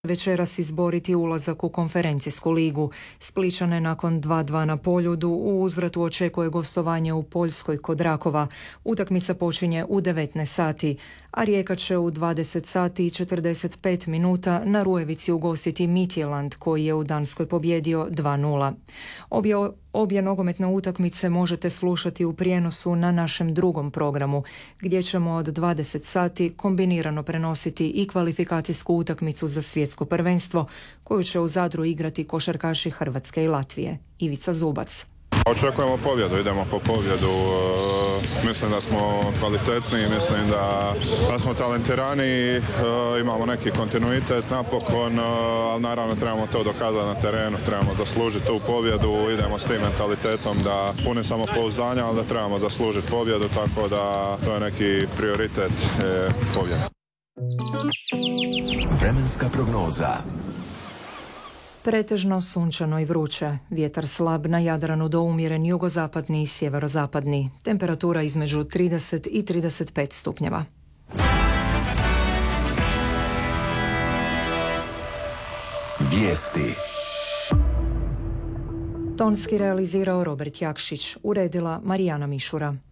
večeras izboriti ulazak u konferencijsku ligu. Splićane nakon 2:2 na Poljudu u uzvratu očekuje gostovanje u Poljskoj kod Rakova. Utakmica počinje u 19 sati, a Rijeka će u 20 sati i 45 minuta na Rujevici ugostiti Midtjylland koji je u Danskoj pobjedio 2:0. Obje nogometne utakmice možete slušati u prijenosu na našem drugom programu, gdje ćemo od 20 sati kombinirano prenositi i kvalifikacijsku utakmicu za svjetsko prvenstvo, koju će u Zadru igrati košarkaši Hrvatske i Latvije. Ivica Zubac. Očekujemo pobjedu, idemo po pobjedu. Mislim da smo kvalitetni, mislim da smo talentirani, imamo neki kontinuitet napokon, ali naravno trebamo to dokazati na terenu, trebamo zaslužiti tu pobjedu, idemo s tim mentalitetom da puni samopouzdanja, ali da trebamo zaslužiti pobjedu, tako da to je neki prioritet pobjeda. Vremenska prognoza. Pretežno sunčano i vruće. Vjetar slab na Jadranu do umjeren jugozapadni i sjeverozapadni. Temperatura između 30 i 35 stupnjeva. Vijesti. Tonski realizirao Robert Jakšić, uredila Marijana Mišura.